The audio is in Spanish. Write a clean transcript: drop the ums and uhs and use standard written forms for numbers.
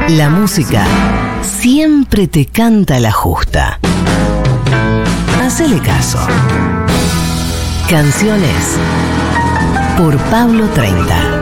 La música siempre te canta la justa. Hacele caso. Canciones por Pablo 30.